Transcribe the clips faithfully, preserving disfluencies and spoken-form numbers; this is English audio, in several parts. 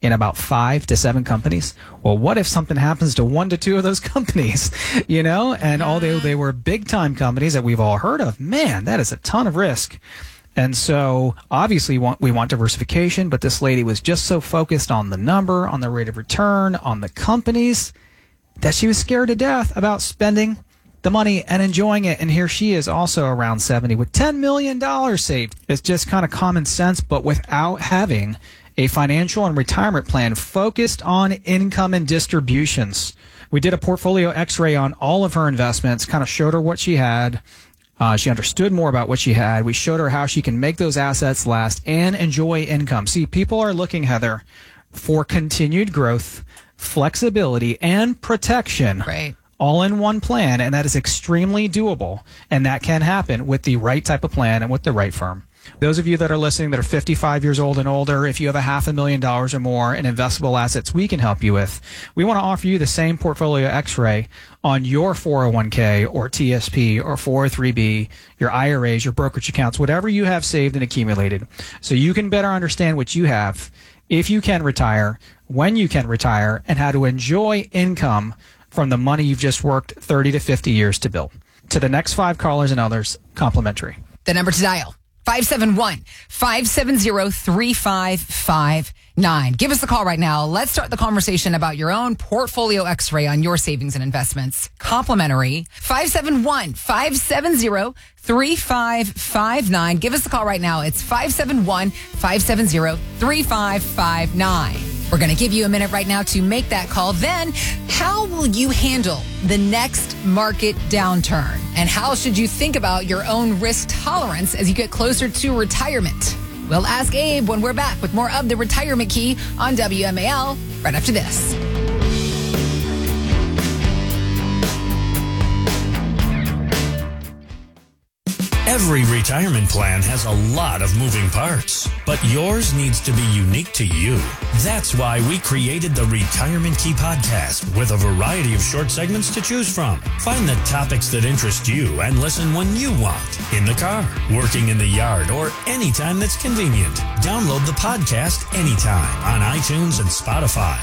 in about five to seven companies. Well, what if something happens to one to two of those companies, you know? And although they were big time companies that we've all heard of, man, that is a ton of risk. And so obviously we want, we want diversification, but this lady was just so focused on the number, on the rate of return, on the companies, that she was scared to death about spending the money and enjoying it. And here she is, also around seventy, with ten million dollars saved. It's just kind of common sense, but without having a financial and retirement plan focused on income and distributions. We did a portfolio x-ray on all of her investments, kind of showed her what she had. Uh, she understood more about what she had. We showed her how she can make those assets last and enjoy income. See, people are looking, Heather, for continued growth, flexibility, and protection. Right. All in one plan, and that is extremely doable. And that can happen with the right type of plan and with the right firm. Those of you that are listening that are fifty-five years old and older, if you have a half a million dollars or more in investable assets we can help you with, we want to offer you the same portfolio x-ray on your four oh one k or T S P or four oh three b, your I R As, your brokerage accounts, whatever you have saved and accumulated, so you can better understand what you have, if you can retire, when you can retire, and how to enjoy income from the money you've just worked thirty to fifty years to build. To the next five callers and others, complimentary. The number to dial, five seven one, five seven zero, three five five nine. Give us a call right now. Let's start the conversation about your own portfolio x-ray on your savings and investments. Complimentary. five seven one, five seven zero, three five five nine. Give us a call right now. It's five seven one, five seven zero, three five five nine. We're going to give you a minute right now to make that call. Then, how will you handle the next market downturn? And how should you think about your own risk tolerance as you get closer to retirement? We'll ask Abe when we're back with more of the Retirement Key on W M A L right after this. Every retirement plan has a lot of moving parts, but yours needs to be unique to you. That's why we created the Retirement Key podcast with a variety of short segments to choose from. Find the topics that interest you and listen when you want, in the car, working in the yard, or anytime that's convenient. Download the podcast anytime on iTunes and Spotify.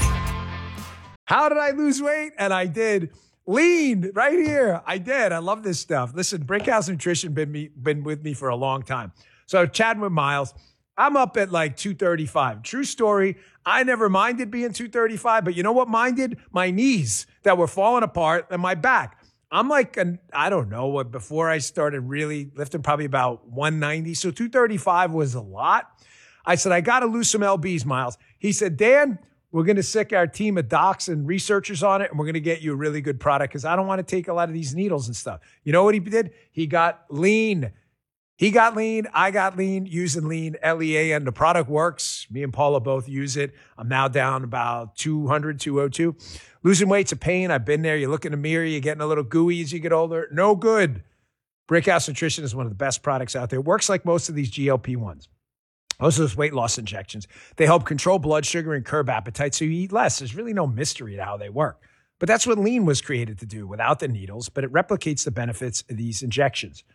How did I lose weight? And I did. Lean right here. I did. I love this stuff. Listen, Brickhouse Nutrition been me been with me for a long time. So chatting with Miles, I'm up at like two thirty-five. True story. I never minded being two thirty-five, but you know what minded? My knees that were falling apart and my back. I'm like, an, I don't know what, before I started really lifting, probably about one ninety. So two thirty-five was a lot. I said, I got to lose some L Bs, Miles. He said, Dan, we're going to sick our team of docs and researchers on it, and we're going to get you a really good product because I don't want to take a lot of these needles and stuff. You know what he did? He got lean. He got lean. I got lean using lean, L E A, and the product works. Me and Paula both use it. I'm now down about two hundred, two oh two. Losing weight's a pain. I've been there. You look in the mirror, you're getting a little gooey as you get older. No good. Brickhouse Nutrition is one of the best products out there. It works like most of these G L P ones. Most of those weight loss injections, they help control blood sugar and curb appetite so you eat less. There's really no mystery to how they work. But that's what lean was created to do without the needles, but it replicates the benefits of these injections.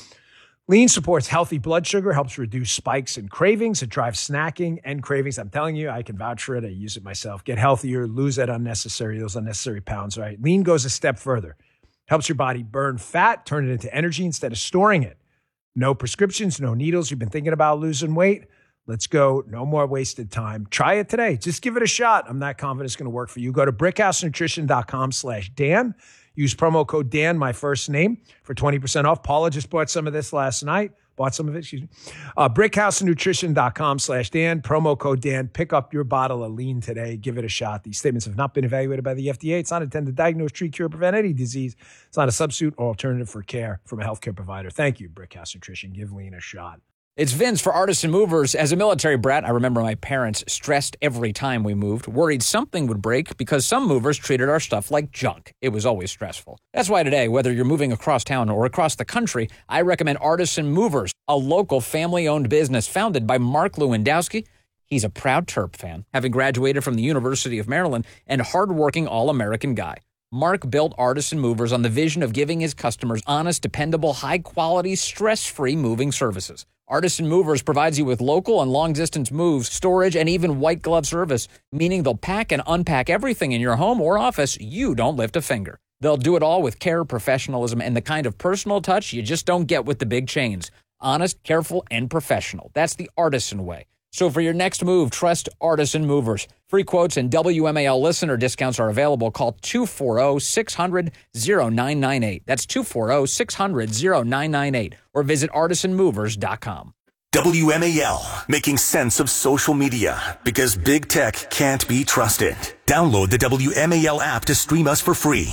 Lean supports healthy blood sugar, helps reduce spikes and cravings. It drives snacking and cravings. I'm telling you, I can vouch for it. I use it myself. Get healthier, lose that unnecessary, those unnecessary pounds, right? Lean goes a step further. Helps your body burn fat, turn it into energy instead of storing it. No prescriptions, no needles. You've been thinking about losing weight? Let's go. No more wasted time. Try it today. Just give it a shot. I'm not confident it's going to work for you. Go to brickhousenutrition.com slash Dan. Use promo code Dan, my first name, for twenty percent off. Paula just bought some of this last night. Bought some of it, excuse me. Uh, brickhousenutrition.com slash Dan. Promo code Dan. Pick up your bottle of lean today. Give it a shot. These statements have not been evaluated by the F D A. It's not intended to diagnose, treat, cure, prevent any disease. It's not a substitute or alternative for care from a healthcare provider. Thank you, Brickhouse Nutrition. Give lean a shot. It's Vince for Artisan Movers. As a military brat, I remember my parents stressed every time we moved, worried something would break because some movers treated our stuff like junk. It was always stressful. That's why today, whether you're moving across town or across the country, I recommend Artisan Movers, a local family-owned business founded by Mark Lewandowski. He's a proud Terp fan, having graduated from the University of Maryland, and hardworking all-American guy. Mark built Artisan Movers on the vision of giving his customers honest, dependable, high-quality, stress-free moving services. Artisan Movers provides you with local and long-distance moves, storage, and even white glove service, meaning they'll pack and unpack everything in your home or office. You don't lift a finger. They'll do it all with care, professionalism, and the kind of personal touch you just don't get with the big chains. Honest, careful, and professional. That's the Artisan way. So for your next move, trust Artisan Movers. Free quotes and W M A L listener discounts are available. Call two four zero, six hundred, zero nine nine eight. That's two four zero, six hundred, zero nine nine eight. Or visit artisan movers dot com. W M A L, making sense of social media because big tech can't be trusted. Download the W M A L app to stream us for free.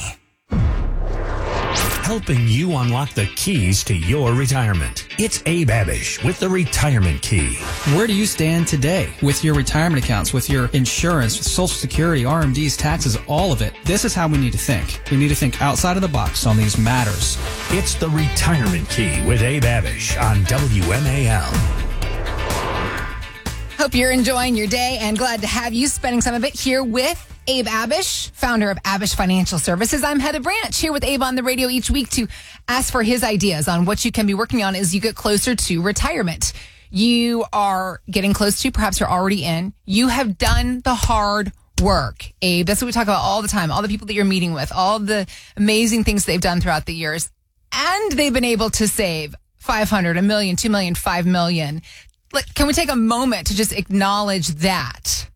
Helping you unlock the keys to your retirement. It's Abe Abish with the Retirement Key. Where do you stand today with your retirement accounts, with your insurance, with Social Security, R M Ds, taxes, all of it? This is how we need to think. We need to think outside of the box on these matters. It's the Retirement Key with Abe Abish on W M A L. Hope you're enjoying your day and glad to have you spending some of it here with Abe Abish, founder of Abish Financial Services. I'm Heather Branch, here with Abe on the radio each week to ask for his ideas on what you can be working on as you get closer to retirement. You are getting close to, perhaps you're already in. You have done the hard work, Abe. That's what we talk about all the time. All the people that you're meeting with, all the amazing things they've done throughout the years. And they've been able to save five hundred, a million, two million, five million. Like, can we take a moment to just acknowledge that?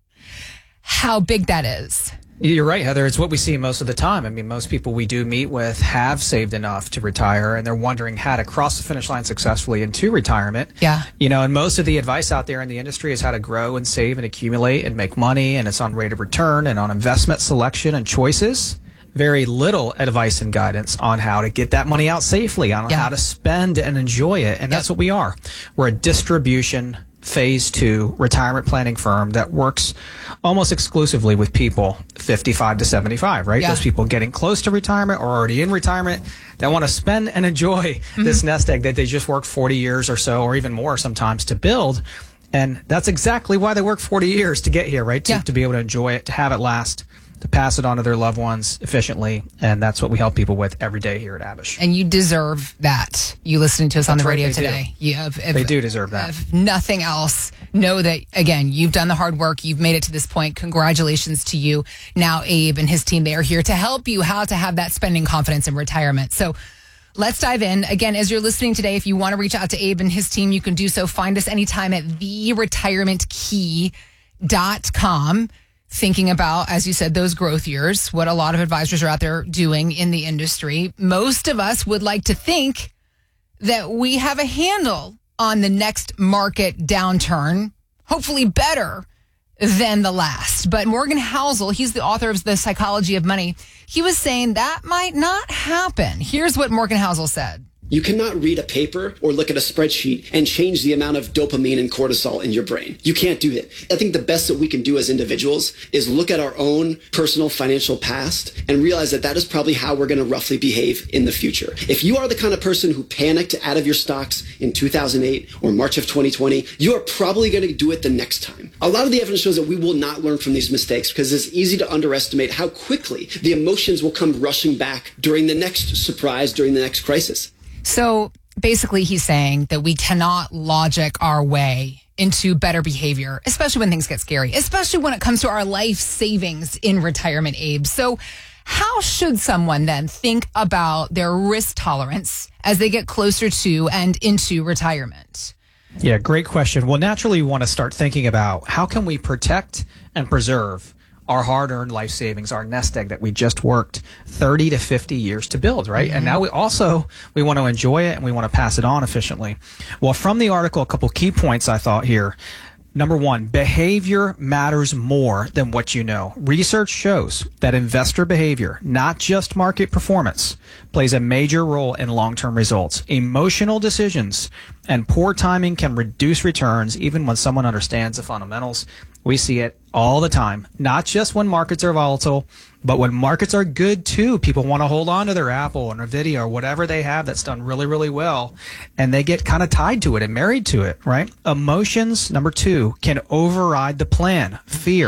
How big that is. You're right, Heather. It's what we see most of the time. I mean, most people we do meet with have saved enough to retire, and they're wondering how to cross the finish line successfully into retirement. Yeah. You know, and most of the advice out there in the industry is how to grow and save and accumulate and make money, and it's on rate of return and on investment selection and choices. Very little advice and guidance on how to get that money out safely, on yeah. how to spend and enjoy it. And that's yep. what we are. We're a distribution phase two retirement planning firm that works almost exclusively with people fifty-five to seventy-five, right? Yeah. Those people getting close to retirement or already in retirement that want to spend and enjoy Mm-hmm. this nest egg that they just worked forty years or so, or even more sometimes, to build. And that's exactly why they work forty years to get here, right? To, Yeah. to be able to enjoy it, to have it last, to pass it on to their loved ones efficiently. And that's what we help people with every day here at Abish. And you deserve that. You listening to us on That's the right, radio they do. today. You have, if, They do deserve that. If nothing else, know that, again, you've done the hard work. You've made it to this point. Congratulations to you. Now, Abe and his team, they are here to help you how to have that spending confidence in retirement. So let's dive in. Again, as you're listening today, if you want to reach out to Abe and his team, you can do so. Find us anytime at the retirement key dot com. Thinking about, as you said, those growth years, what a lot of advisors are out there doing in the industry. Most of us would like to think that we have a handle on the next market downturn, hopefully better than the last. But Morgan Housel, he's the author of The Psychology of Money. He was saying that might not happen. Here's what Morgan Housel said. You cannot read a paper or look at a spreadsheet and change the amount of dopamine and cortisol in your brain. You can't do it. I think the best that we can do as individuals is look at our own personal financial past and realize that that is probably how we're going to roughly behave in the future. If you are the kind of person who panicked out of your stocks in two thousand eight or March of twenty twenty, you are probably going to do it the next time. A lot of the evidence shows that we will not learn from these mistakes because it's easy to underestimate how quickly the emotions will come rushing back during the next surprise, during the next crisis. So basically, he's saying that we cannot logic our way into better behavior, especially when things get scary, especially when it comes to our life savings in retirement, Abe. So how should someone then think about their risk tolerance as they get closer to and into retirement? Yeah, great question. Well, naturally, you want to start thinking about how can we protect and preserve our hard-earned life savings, our nest egg that we just worked thirty to fifty years to build, right? Mm-hmm. And now we also, we want to enjoy it and we want to pass it on efficiently. Well, from the article, a couple key points I thought here. Number one, behavior matters more than what you know. Research shows that investor behavior, not just market performance, plays a major role in long-term results. Emotional decisions and poor timing can reduce returns even when someone understands the fundamentals. We see it all the time, not just when markets are volatile, but when markets are good too. People want to hold on to their Apple or Nvidia or whatever they have that's done really, really well, and they get kind of tied to it and married to it, right? Emotions, number two, can override the plan. Fear,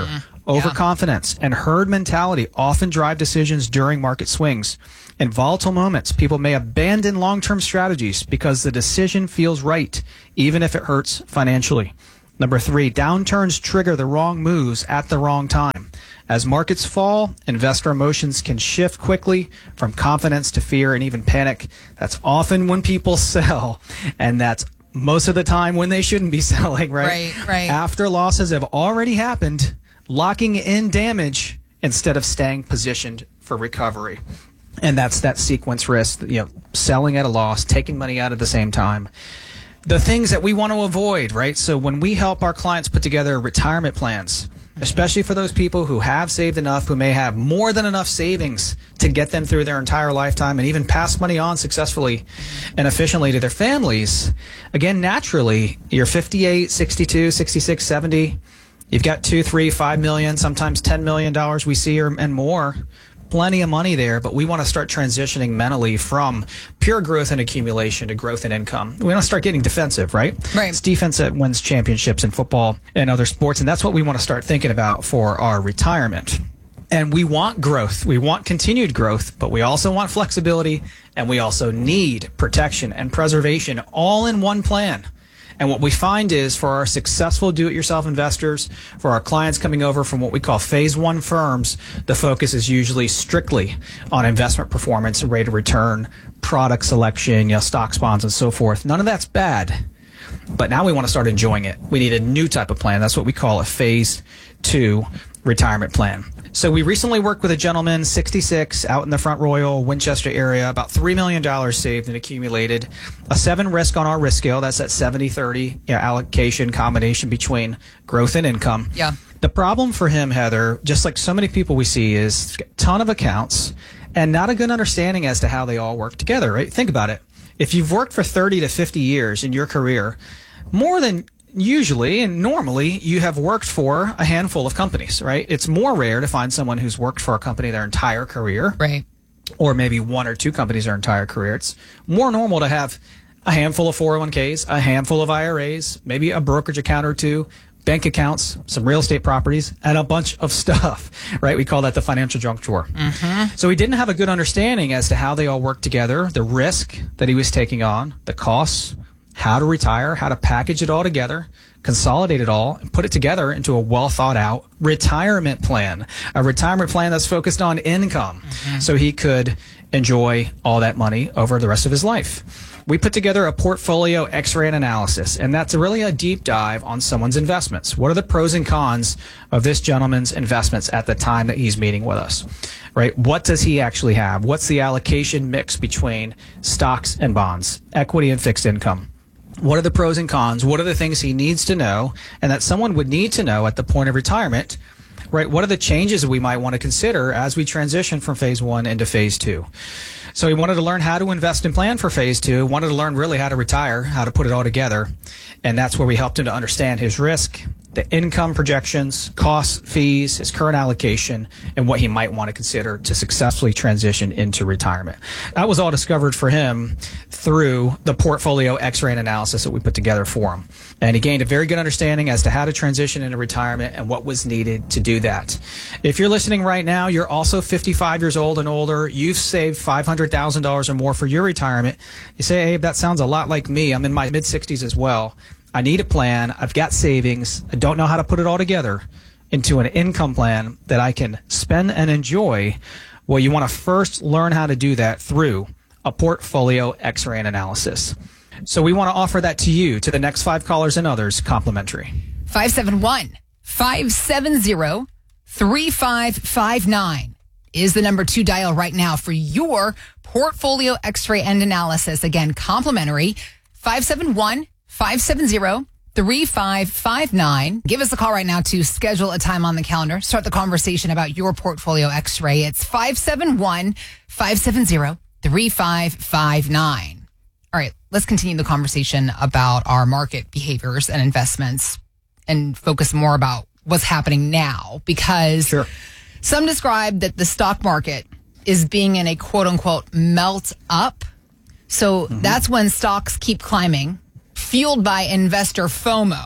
Overconfidence and herd mentality often drive decisions during market swings. In volatile moments, people may abandon long-term strategies because the decision feels right, even if it hurts financially. Number three, downturns trigger the wrong moves at the wrong time. As markets fall, investor emotions can shift quickly from confidence to fear and even panic. That's often when people sell, and that's most of the time when they shouldn't be selling, right? Right, right. After losses have already happened, locking in damage instead of staying positioned for recovery. And that's that sequence risk, you know, selling at a loss, taking money out at the same time. The things that we want to avoid, right? So when we help our clients put together retirement plans, especially for those people who have saved enough, who may have more than enough savings to get them through their entire lifetime and even pass money on successfully and efficiently to their families. Again, naturally, you're fifty-eight, sixty-two, sixty-six, seventy. You've got two, three, five million, sometimes ten million dollars we see or, and more. Plenty of money there, but we want to start transitioning mentally from pure growth and accumulation to growth and income. We want to start getting defensive, right? Right. It's defense that wins championships in football and other sports, and that's what we want to start thinking about for our retirement. And we want growth. We want continued growth, but we also want flexibility, and we also need protection and preservation all in one plan. And what we find is for our successful do-it-yourself investors, for our clients coming over from what we call phase one firms, the focus is usually strictly on investment performance, rate of return, product selection, you know, stocks, bonds, and so forth. None of that's bad. But now we want to start enjoying it. We need a new type of plan. That's what we call a phase two retirement plan. So we recently worked with a gentleman, sixty-six, out in the Front Royal, Winchester area, about three million dollars saved and accumulated. A seven risk on our risk scale. That's that seventy thirty you know, allocation combination between growth and income. Yeah. The problem for him, Heather, just like so many people we see, is a ton of accounts and not a good understanding as to how they all work together, right? Think about it. If you've worked for thirty to fifty years in your career, more than usually and normally you have worked for a handful of companies, right? It's more rare to find someone who's worked for a company their entire career. Right. Or maybe one or two companies their entire career. It's more normal to have a handful of four oh one k's, a handful of I R As, maybe a brokerage account or two, bank accounts, some real estate properties, and a bunch of stuff, right? We call that the financial junk drawer. Mm-hmm. So he didn't have a good understanding as to how they all work together, the risk that he was taking on, the costs, how to retire, how to package it all together, consolidate it all, and put it together into a well thought out retirement plan, a retirement plan that's focused on income, mm-hmm. so he could enjoy all that money over the rest of his life. We put together a portfolio X-ray and analysis, and that's really a deep dive on someone's investments. What are the pros and cons of this gentleman's investments at the time that he's meeting with us, right? What does he actually have? What's the allocation mix between stocks and bonds, equity and fixed income? What are the pros and cons? What are the things he needs to know and that someone would need to know at the point of retirement, right? What are the changes that we might want to consider as we transition from phase one into phase two? So he wanted to learn how to invest and plan for phase two, wanted to learn really how to retire, how to put it all together. And that's where we helped him to understand his risk, the income projections, costs, fees, his current allocation, and what he might want to consider to successfully transition into retirement. That was all discovered for him through the portfolio X-ray and analysis that we put together for him. And he gained a very good understanding as to how to transition into retirement and what was needed to do that. If you're listening right now, you're also fifty-five years old and older, you've saved five hundred thousand dollars or more for your retirement. You say, Abe, that sounds a lot like me. I'm in my mid-sixties as well. I need a plan. I've got savings. I don't know how to put it all together into an income plan that I can spend and enjoy. Well, you want to first learn how to do that through a portfolio X-ray and analysis. So we want to offer that to you, to the next five callers and others, complimentary. five seven one, five seven zero, three five five nine is the number to dial right now for your portfolio X-ray and analysis. Again, complimentary, five seven one, five seven zero, three five five nine. Give us a call right now to schedule a time on the calendar. Start the conversation about your portfolio X-ray. It's five seven one, five seven zero, three five five nine. All right, let's continue the conversation about our market behaviors and investments and focus more about what's happening now, because Sure. some describe that the stock market is being in a quote unquote melt up. So mm-hmm. that's when stocks keep climbing, fueled by investor FOMO.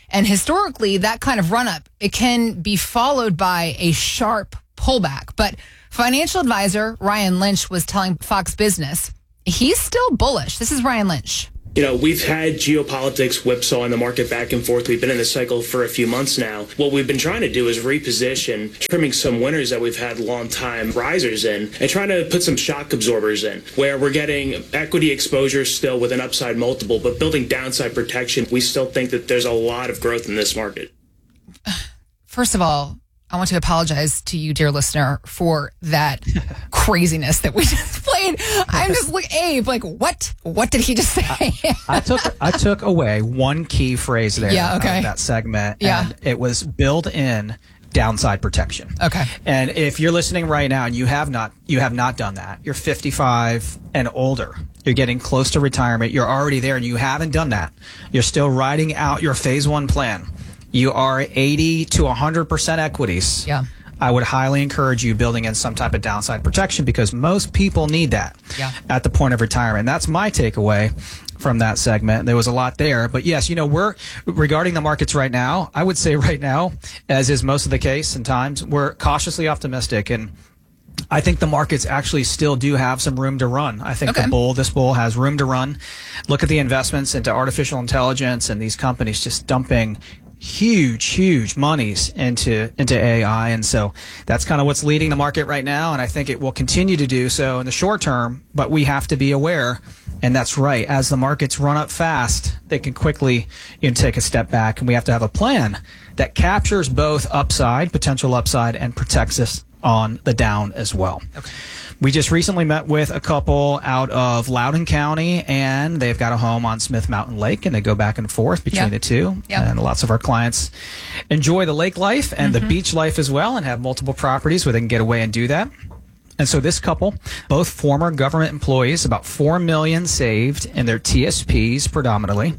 And historically, that kind of run up, it can be followed by a sharp pullback. But financial advisor Ryan Lynch was telling Fox Business he's still bullish. This is Ryan Lynch. You know, we've had geopolitics whipsawing the market back and forth. We've been in this cycle for a few months now. What we've been trying to do is reposition, trimming some winners that we've had long time risers in, and trying to put some shock absorbers in, where we're getting equity exposure still with an upside multiple, but building downside protection. We still think that there's a lot of growth in this market. First of all, I want to apologize to you, dear listener, for that craziness that we just played. I'm just like, Abe, like, what? What did he just say? I, I took I took away one key phrase there yeah, okay. of that segment, yeah. and it was build in downside protection. Okay. And if you're listening right now and you have not you have not done that, you're fifty-five and older, you're getting close to retirement, you're already there and you haven't done that, you're still riding out your phase one plan. You are eighty to one hundred percent equities. Yeah. I would highly encourage you building in some type of downside protection because most people need that yeah. at the point of retirement. That's my takeaway from that segment. There was a lot there. But yes, you know, we're regarding the markets right now, I would say right now, as is most of the case in times, we're cautiously optimistic. And I think the markets actually still do have some room to run. I think okay. the bull, this bull has room to run. Look at the investments into artificial intelligence and these companies just dumping huge, huge monies into into A I. And so that's kind of what's leading the market right now. And I think it will continue to do so in the short term, but we have to be aware. And that's right. As the markets run up fast, they can quickly you know, take a step back. And we have to have a plan that captures both upside, potential upside, and protects us on the down as well. Okay. We just recently met with a couple out of Loudoun County, and they've got a home on Smith Mountain Lake, and they go back and forth between yeah. the two. Yeah. And lots of our clients enjoy the lake life and mm-hmm. the beach life as well and have multiple properties where they can get away and do that. And so this couple, both former government employees, about four million dollars saved in their T S Ps predominantly,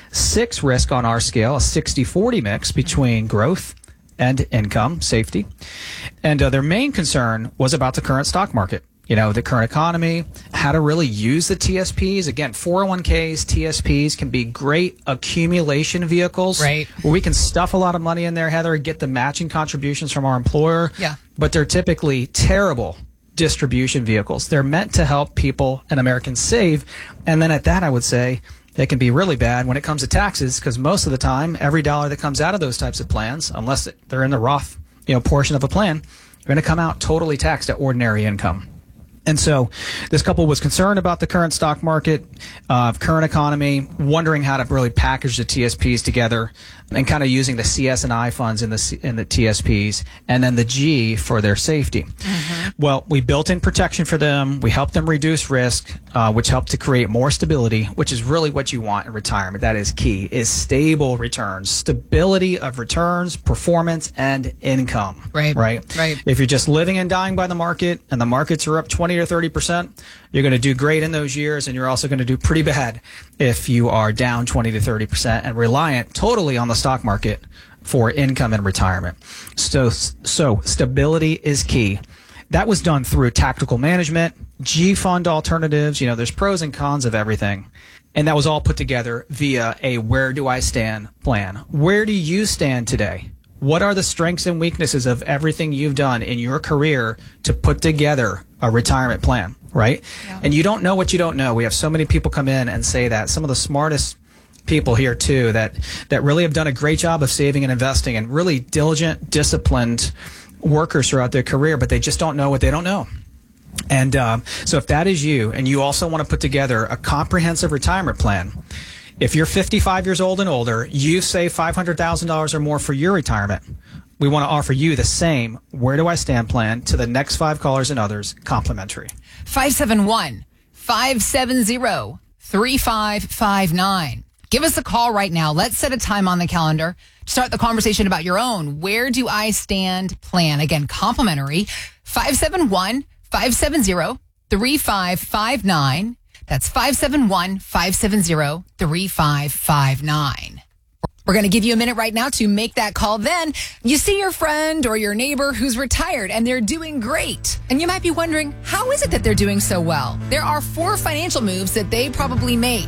six risk on our scale, a sixty forty mix between growth and income, safety. And uh, their main concern was about the current stock market. You know, the current economy, how to really use the T S Ps. Again, four oh one Ks, T S Ps can be great accumulation vehicles. Right. Where we can stuff a lot of money in there, Heather, get the matching contributions from our employer. Yeah. But they're typically terrible distribution vehicles. They're meant to help people and Americans save. And then at that, I would say, they can be really bad when it comes to taxes because most of the time, every dollar that comes out of those types of plans, unless they're in the Roth you know, portion of a plan, are going to come out totally taxed at ordinary income. And so this couple was concerned about the current stock market, uh, current economy, wondering how to really package the T S Ps together and kind of using the C S and I funds in the C- in the T S Ps and then the G for their safety. Mm-hmm. Well, we built in protection for them. We helped them reduce risk, uh, which helped to create more stability, which is really what you want in retirement. That is key, is stable returns, stability of returns, performance, and income. Right. Right. Right. If you're just living and dying by the market and the markets are up twenty or thirty percent, you're going to do great in those years, and you're also going to do pretty bad if you are down twenty to thirty percent and reliant totally on the stock market for income and retirement. So, so stability is key. That was done through tactical management, G fund alternatives. You know, there's pros and cons of everything. And that was all put together via a where do I stand plan. Where do you stand today? What are the strengths and weaknesses of everything you've done in your career to put together a retirement plan, right? Yeah. And you don't know what you don't know. We have so many people come in and say that. Some of the smartest people here too that that really have done a great job of saving and investing and really diligent, disciplined workers throughout their career, but they just don't know what they don't know. And um, so if that is you and you also want to put together a comprehensive retirement plan, if you're fifty-five years old and older, you save five hundred thousand dollars or more for your retirement, we want to offer you the same Where Do I Stand plan to the next five callers and others, complimentary. five seven one, five seven zero, three five five nine. Give us a call right now. Let's set a time on the calendar to start the conversation about your own Where Do I Stand plan. Again, complimentary. five seven one, five seven zero, three five five nine. That's five seven one, five seven zero, three five five nine. We're going to give you a minute right now to make that call. Then you see your friend or your neighbor who's retired and they're doing great. And you might be wondering, how is it that they're doing so well? There are four financial moves that they probably made.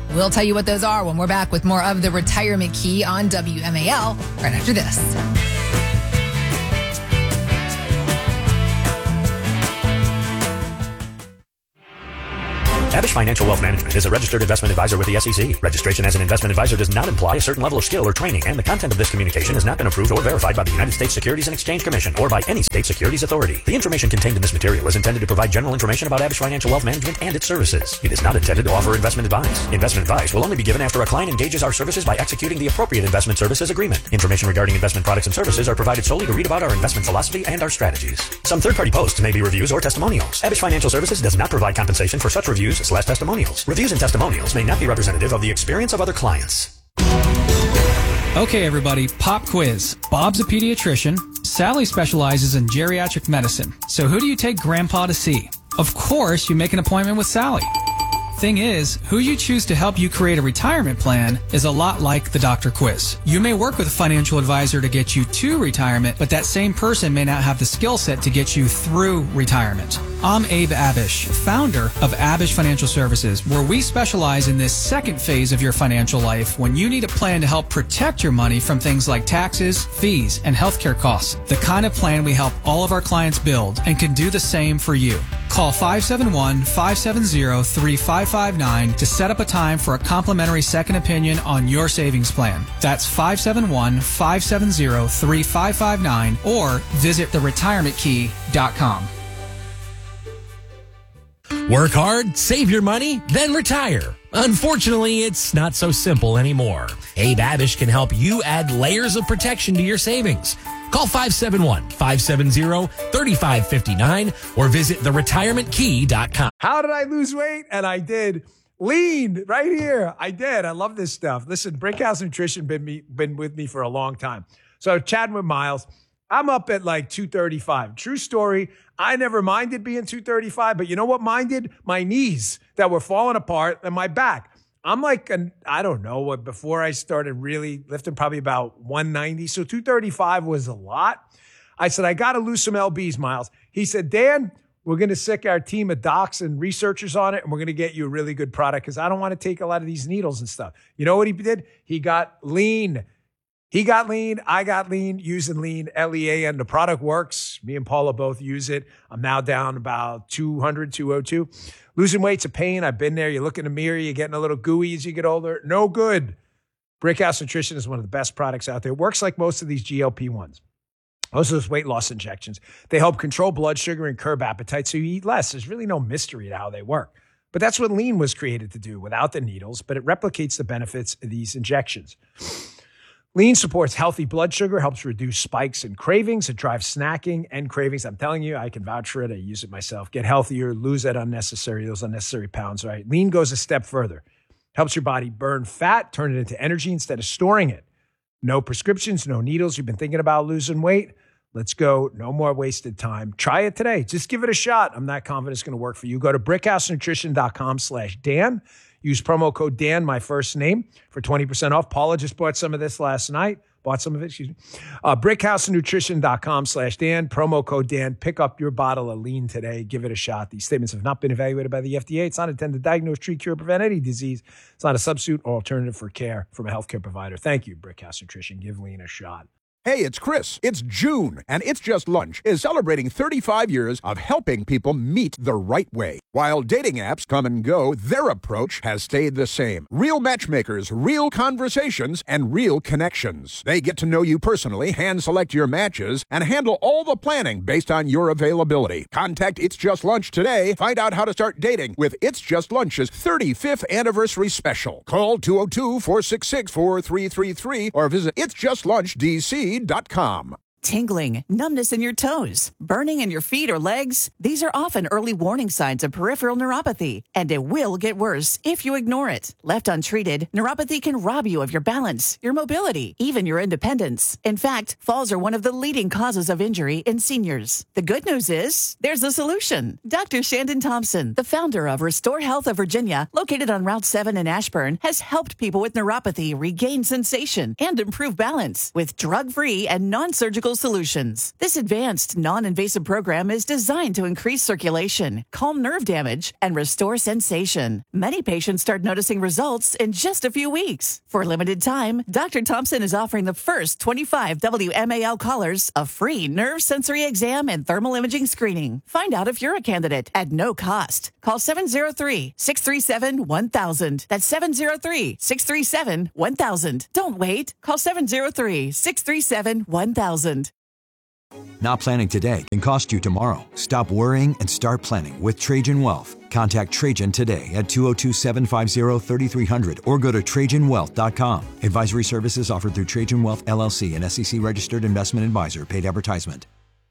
We'll tell you what those are when we're back with more of the Retirement Key on W M A L right after this. Abish Financial Wealth Management is a registered investment advisor with the S E C. Registration as an investment advisor does not imply a certain level of skill or training, and the content of this communication has not been approved or verified by the United States Securities and Exchange Commission or by any state securities authority. The information contained in this material is intended to provide general information about Abish Financial Wealth Management and its services. It is not intended to offer investment advice. Investment advice will only be given after a client engages our services by executing the appropriate investment services agreement. Information regarding investment products and services are provided solely to read about our investment philosophy and our strategies. Some third-party posts may be reviews or testimonials. Abish Financial Services does not provide compensation for such reviews slash testimonials. Reviews and testimonials may not be representative of the experience of other clients. Okay, everybody, pop quiz. Bob's a pediatrician. Sally specializes in geriatric medicine. So who do you take Grandpa to see? Of course, you make an appointment with Sally. Thing is, who you choose to help you create a retirement plan is a lot like the doctor quiz. You may work with a financial advisor to get you to retirement, but that same person may not have the skill set to get you through retirement. I'm Abe Abish, founder of Abish Financial Services, where we specialize in this second phase of your financial life when you need a plan to help protect your money from things like taxes, fees, and healthcare costs. The kind of plan we help all of our clients build and can do the same for you. Call five seven one, five seven zero, three five five nine to set up a time for a complimentary second opinion on your savings plan. That's five seven one, five seven zero, three five five nine or visit the retirement key dot com. Work hard, save your money, then retire. Unfortunately, it's not so simple anymore. Abe Abish can help you add layers of protection to your savings. Call five seven one, five seven zero, three five five nine or visit the retirement key dot com. How did I lose weight? And I did. Lean right here. I did. I love this stuff. Listen, Brinkhouse Nutrition been me, been with me for a long time. So chatting with Miles, I'm up at like two thirty-five. True story. I never minded being two thirty-five, but you know what minded? My knees that were falling apart and my back. I'm like, an, I don't know, what before I started really lifting, probably about one ninety. So two thirty-five was a lot. I said, I got to lose some L Bs, Miles. He said, Dan, we're going to sick our team of docs and researchers on it, and we're going to get you a really good product because I don't want to take a lot of these needles and stuff. You know what he did? He got lean. He got lean. I got lean using lean, L E A N. The product works. Me and Paula both use it. I'm now down about two hundred, two oh two. Losing weight's a pain. I've been there. You look in the mirror, you're getting a little gooey as you get older. No good. Brickhouse Nutrition is one of the best products out there. It works like most of these G L P ones. Most of those weight loss injections. They help control blood sugar and curb appetite so you eat less. There's really no mystery to how they work. But that's what lean was created to do without the needles, but it replicates the benefits of these injections. Lean supports healthy blood sugar, helps reduce spikes and cravings. It drives snacking and cravings. I'm telling you, I can vouch for it. I use it myself. Get healthier, lose that unnecessary, those unnecessary pounds, right? Lean goes a step further. Helps your body burn fat, turn it into energy instead of storing it. No prescriptions, no needles. You've been thinking about losing weight? Let's go. No more wasted time. Try it today. Just give it a shot. I'm not confident it's going to work for you. Go to brickhousenutrition.com slash Dan. Use promo code Dan, my first name, for twenty percent off. Paula just bought some of this last night. Bought some of it, excuse me. Uh, brickhousenutrition.com slash Dan. Promo code Dan. Pick up your bottle of lean today. Give it a shot. These statements have not been evaluated by the F D A. It's not intended to diagnose, treat, cure, prevent any disease. It's not a substitute or alternative for care from a healthcare provider. Thank you, Brickhouse Nutrition. Give lean a shot. Hey, it's Chris. It's June, and It's Just Lunch is celebrating thirty-five years of helping people meet the right way. While dating apps come and go, their approach has stayed the same. Real matchmakers, real conversations, and real connections. They get to know you personally, hand-select your matches, and handle all the planning based on your availability. Contact It's Just Lunch today. Find out how to start dating with It's Just Lunch's thirty-fifth anniversary special. Call two oh two, four six six, four three three three or visit its just lunch d c dot com. Tingling, numbness in your toes, burning in your feet or legs. These are often early warning signs of peripheral neuropathy, and it will get worse if you ignore it. Left untreated, neuropathy can rob you of your balance, your mobility, even your independence. In fact, falls are one of the leading causes of injury in seniors. The good news is, there's a solution. Doctor Shandon Thompson, the founder of Restore Health of Virginia, located on Route seven in Ashburn, has helped people with neuropathy regain sensation and improve balance with drug-free and non-surgical Medical Solutions. This advanced, non-invasive program is designed to increase circulation, calm nerve damage, and restore sensation. Many patients start noticing results in just a few weeks. For a limited time, Doctor Thompson is offering the first twenty-five W M A L callers a free nerve sensory exam and thermal imaging screening. Find out if you're a candidate at no cost. Call seven oh three, six three seven, one thousand. That's seven oh three, six three seven, one thousand. Don't wait. Call seven oh three, six three seven, one thousand. Not planning today can cost you tomorrow. Stop worrying and start planning with Trajan Wealth. Contact Trajan today at two oh two, seven five oh, three three hundred or go to Trajan Wealth dot com. Advisory services offered through Trajan Wealth, L L C, an S E C-registered investment advisor. Paid advertisement.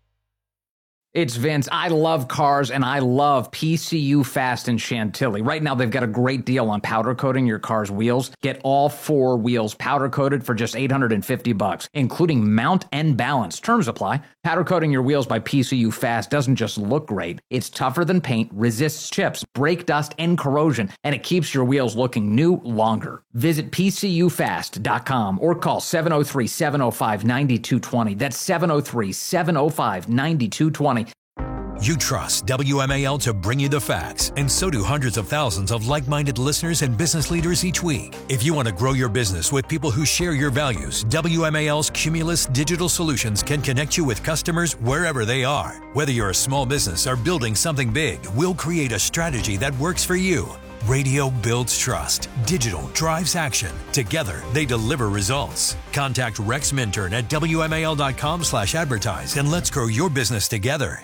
It's Vince. I love cars, and I love P C U Fast in Chantilly. Right now, they've got a great deal on powder coating your car's wheels. Get all four wheels powder coated for just eight hundred fifty bucks, including mount and balance. Terms apply. Powder coating your wheels by P C U Fast doesn't just look great. It's tougher than paint, resists chips, brake dust, and corrosion, and it keeps your wheels looking new longer. Visit P C U fast dot com or call seven oh three, seven oh five, nine two two oh. That's seven oh three, seven oh five, nine two two oh. You trust W M A L to bring you the facts, and so do hundreds of thousands of like-minded listeners and business leaders each week. If you want to grow your business with people who share your values, W M A L's Cumulus Digital Solutions can connect you with customers wherever they are. Whether you're a small business or building something big, we'll create a strategy that works for you. Radio builds trust. Digital drives action. Together, they deliver results. Contact Rex Minturn at W M A L dot com slash advertise and let's grow your business together.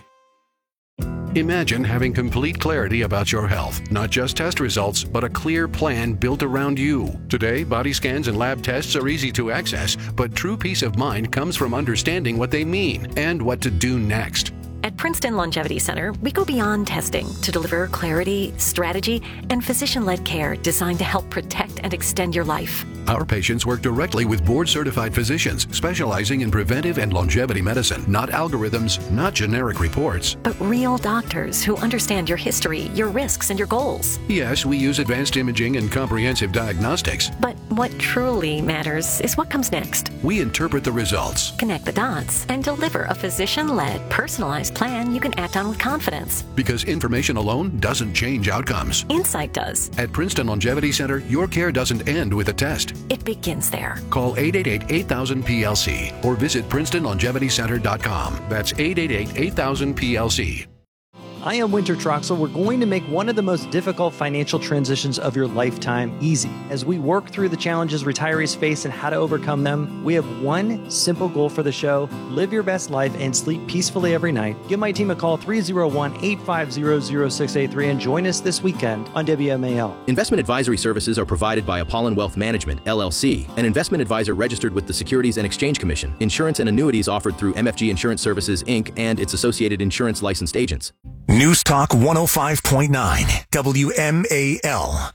Imagine having complete clarity about your health, not just test results, but a clear plan built around you. Today, body scans and lab tests are easy to access, but true peace of mind comes from understanding what they mean and what to do next. At Princeton Longevity Center, we go beyond testing to deliver clarity, strategy, and physician-led care designed to help protect and extend your life. Our patients work directly with board-certified physicians specializing in preventive and longevity medicine, not algorithms, not generic reports, but real doctors who understand your history, your risks, and your goals. Yes, we use advanced imaging and comprehensive diagnostics. But what truly matters is what comes next. We interpret the results, connect the dots, and deliver a physician-led, personalized plan you can act on with confidence. Because information alone doesn't change outcomes. Insight does. At Princeton Longevity Center, your care doesn't end with a test. It begins there. Call eight eight eight, eight thousand, P L C or visit Princeton Longevity Center dot com. That's eight eight eight, eight thousand, P L C. I am Winter Troxel. We're going to make one of the most difficult financial transitions of your lifetime easy. As we work through the challenges retirees face and how to overcome them, we have one simple goal for the show: live your best life and sleep peacefully every night. Give my team a call, three oh one, eight five zero, zero six eight three, and join us this weekend on W M A L. Investment advisory services are provided by Apollon Wealth Management, L L C, an investment advisor registered with the Securities and Exchange Commission. Insurance and annuities offered through M F G Insurance Services, Incorporated and its associated insurance licensed agents. News Talk one oh five point nine, W M A L.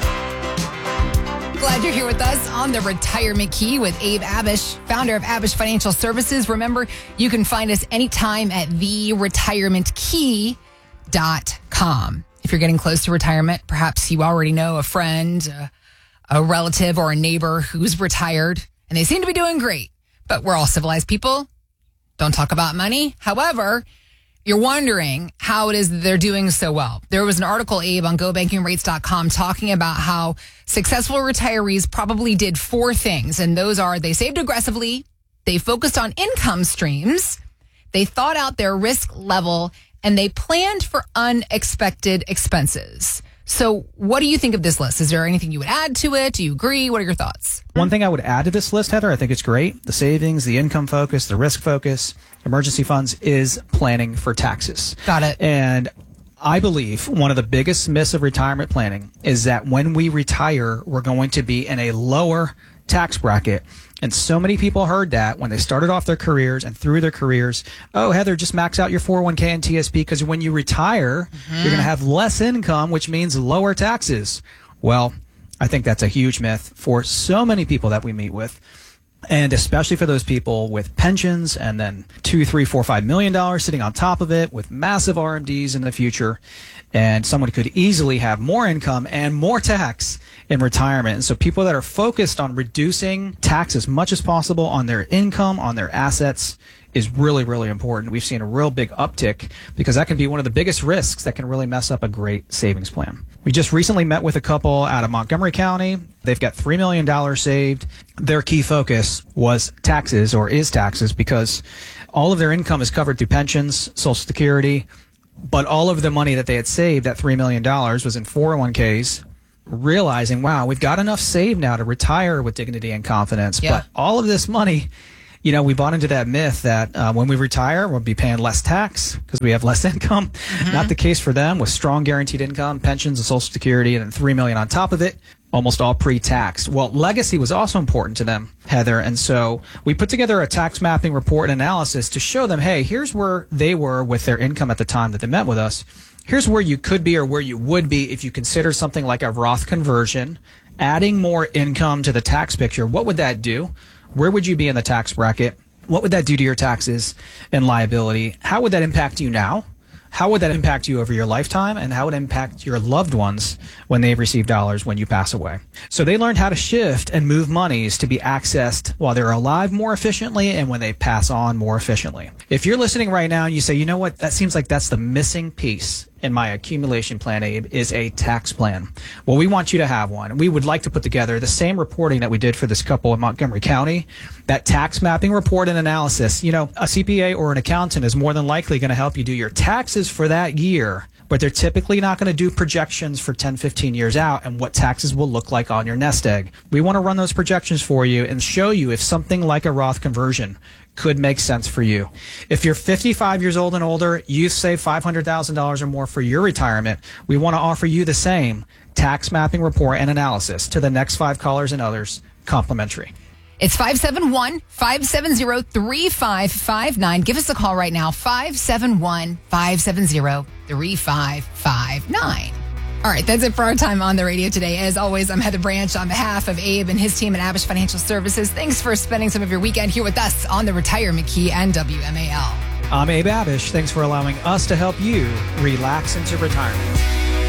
Glad you're here with us on the Retirement Key with Abe Abish, founder of Abish Financial Services. Remember, you can find us anytime at the retirement key dot com. If you're getting close to retirement, perhaps you already know a friend, a, a relative, or a neighbor who's retired, and they seem to be doing great. But we're all civilized people. Don't talk about money. However, you're wondering how it is that they're doing so well. There was an article, Abe, on go banking rates dot com talking about how successful retirees probably did four things. And those are: they saved aggressively, they focused on income streams, they thought out their risk level, and they planned for unexpected expenses. So what do you think of this list? Is there anything you would add to it? Do you agree? What are your thoughts? One thing I would add to this list, Heather, I think it's great. The savings, the income focus, the risk focus, emergency funds, is planning for taxes. Got it. And I believe one of the biggest myths of retirement planning is that when we retire, we're going to be in a lower tax bracket. And so many people heard that when they started off their careers and through their careers. Oh, Heather, just max out your four oh one k and T S P because when you retire, mm-hmm. you're going to have less income, which means lower taxes. Well, I think that's a huge myth for so many people that we meet with. And especially for those people with pensions and then two, three, four, five million dollars sitting on top of it with massive R M Ds in the future. And someone could easily have more income and more tax in retirement. And so people that are focused on reducing tax as much as possible on their income, on their assets, is really, really important. We've seen a real big uptick because that can be one of the biggest risks that can really mess up a great savings plan. We just recently met with a couple out of Montgomery County. They've got three million dollars saved. Their key focus was taxes, or is taxes, because all of their income is covered through pensions, Social Security, but all of the money that they had saved, that three million dollars, was in four oh one k's, realizing, wow, we've got enough saved now to retire with dignity and confidence. Yeah. But all of this money, you know, we bought into that myth that uh, when we retire, we'll be paying less tax because we have less income. Mm-hmm. Not the case for them, with strong guaranteed income, pensions, and Social Security, and then three million dollars on top of it, almost all pre-taxed. Well, legacy was also important to them, Heather, and so we put together a tax mapping report and analysis to show them, hey, here's where they were with their income at the time that they met with us. Here's where you could be or where you would be if you consider something like a Roth conversion, adding more income to the tax picture. What would that do? Where would you be in the tax bracket? What would that do to your taxes and liability? How would that impact you now? How would that impact you over your lifetime? And how would it impact your loved ones when they receive dollars when you pass away? So they learned how to shift and move monies to be accessed while they're alive more efficiently and when they pass on more efficiently. If you're listening right now and you say, you know what, that seems like that's the missing piece in my accumulation plan, Abe, is a tax plan. Well, we want you to have one. We would like to put together the same reporting that we did for this couple in Montgomery County, that tax mapping report and analysis. You know, a C P A or an accountant is more than likely going to help you do your taxes for that year, but they're typically not going to do projections for ten, fifteen years out and what taxes will look like on your nest egg. We want to run those projections for you and show you if something like a Roth conversion could make sense for you. If you're fifty-five years old and older, you've saved five hundred thousand dollars or more for your retirement, we want to offer you the same tax mapping report and analysis to the next five callers and others, complimentary. It's five seven one, five seven zero, three five five nine. Give us a call right now, five seven one, five seven zero, three five five nine. All right, that's it for our time on the radio today. As always, I'm Heather Branch on behalf of Abe and his team at Abish Financial Services. Thanks for spending some of your weekend here with us on the Retirement Key and W M A L. I'm Abe Abish. Thanks for allowing us to help you relax into retirement.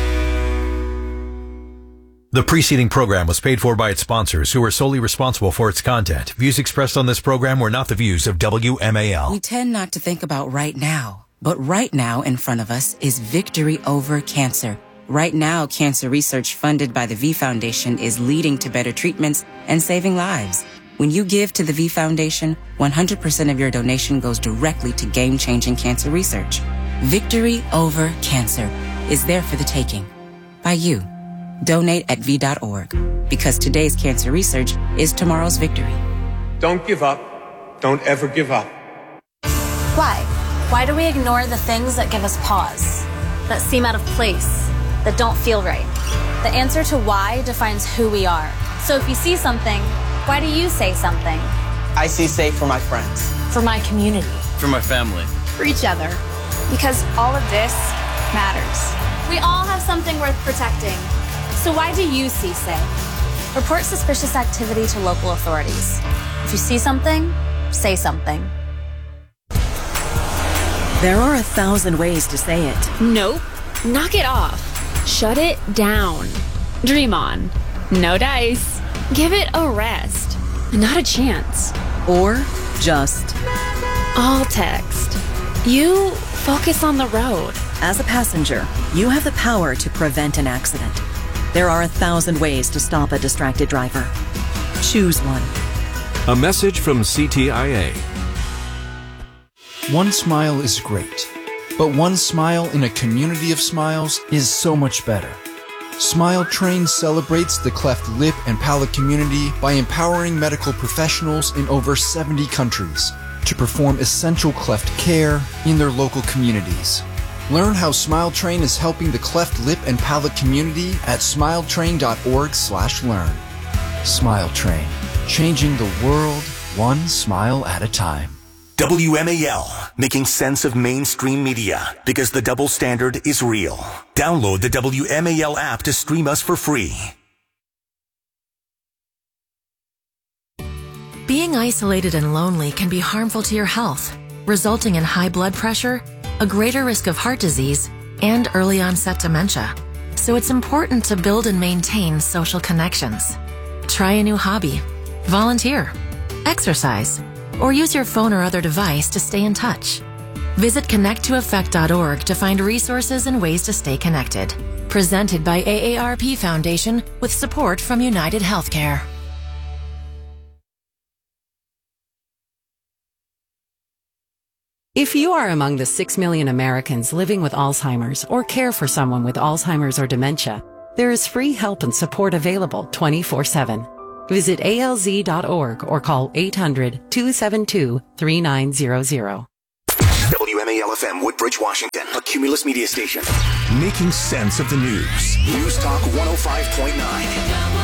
The preceding program was paid for by its sponsors, who are solely responsible for its content. Views expressed on this program were not the views of W M A L. We tend not to think about right now, but right now in front of us is victory over cancer. Right now, cancer research funded by the V Foundation is leading to better treatments and saving lives. When you give to the V Foundation, one hundred percent of your donation goes directly to game-changing cancer research. Victory over cancer is there for the taking. By you. Donate at V dot org. Because today's cancer research is tomorrow's victory. Don't give up. Don't ever give up. Why? Why do we ignore the things that give us pause, that seem out of place, that don't feel right? The answer to why defines who we are. So if you see something, why do you say something? I see safe for my friends. For my community. For my family. For each other. Because all of this matters. We all have something worth protecting. So why do you see safe? Report suspicious activity to local authorities. If you see something, say something. There are a thousand ways to say it. Nope. Knock it off. Shut it down. Dream on. No dice. Give it a rest. Not a chance. Or just all text. You focus on the road. As a passenger, you have the power to prevent an accident. There are a thousand ways to stop a distracted driver. Choose one. A message from C T I A. One smile is great, but one smile in a community of smiles is so much better. Smile Train celebrates the cleft lip and palate community by empowering medical professionals in over seventy countries to perform essential cleft care in their local communities. Learn how Smile Train is helping the cleft lip and palate community at smiletrain.org slash learn. Smile Train, changing the world one smile at a time. W M A L, making sense of mainstream media because the double standard is real. Download the W M A L app to stream us for free. Being isolated and lonely can be harmful to your health, resulting in high blood pressure, a greater risk of heart disease, and early onset dementia. So it's important to build and maintain social connections. Try a new hobby, volunteer, exercise, or use your phone or other device to stay in touch. Visit connect to effect dot org to find resources and ways to stay connected. Presented by A A R P Foundation with support from United Healthcare. If you are among the six million Americans living with Alzheimer's or care for someone with Alzheimer's or dementia, there is free help and support available twenty-four seven. Visit A L Z dot org or call eight hundred, two seven two, three nine zero zero. W M A L F M, Woodbridge, Washington, a Cumulus media station. Making sense of the news. News Talk one oh five point nine.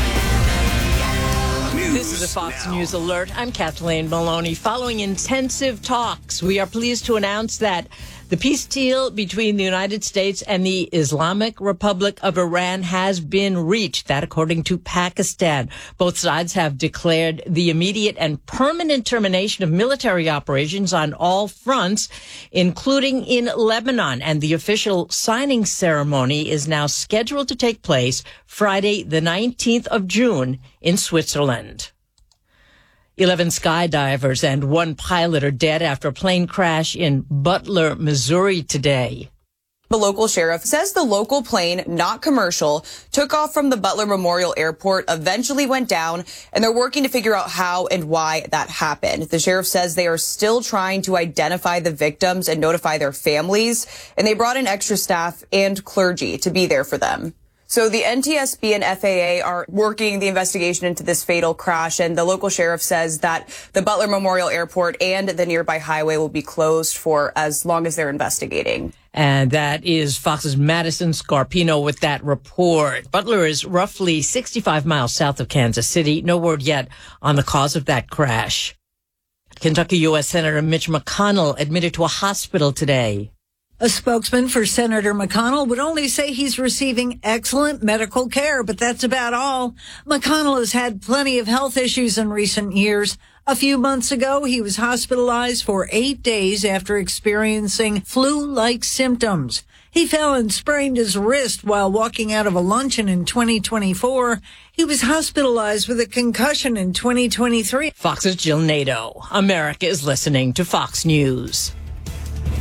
This is a Fox now. News alert. I'm Kathleen Maloney. Following intensive talks, we are pleased to announce that the peace deal between the United States and the Islamic Republic of Iran has been reached. That according to Pakistan. Both sides have declared the immediate and permanent termination of military operations on all fronts, including in Lebanon. And the official signing ceremony is now scheduled to take place Friday, the nineteenth of June in Switzerland. Eleven skydivers and one pilot are dead after a plane crash in Butler, Missouri today. The local sheriff says the local plane, not commercial, took off from the Butler Memorial Airport, eventually went down, and they're working to figure out how and why that happened. The sheriff says they are still trying to identify the victims and notify their families, and they brought in extra staff and clergy to be there for them. So the N T S B and F A A are working the investigation into this fatal crash, and the local sheriff says that the Butler Memorial Airport and the nearby highway will be closed for as long as they're investigating. And that is Fox's Madison Scarpino with that report. Butler is roughly sixty-five miles south of Kansas City. No word yet on the cause of that crash. Kentucky U S Senator Mitch McConnell admitted to a hospital today. A spokesman for Senator McConnell would only say he's receiving excellent medical care, but that's about all. McConnell has had plenty of health issues in recent years. A few months ago, he was hospitalized for eight days after experiencing flu-like symptoms. He fell and sprained his wrist while walking out of a luncheon in twenty twenty-four. He was hospitalized with a concussion in twenty twenty-three. Fox's Jill Nato. America is listening to Fox News.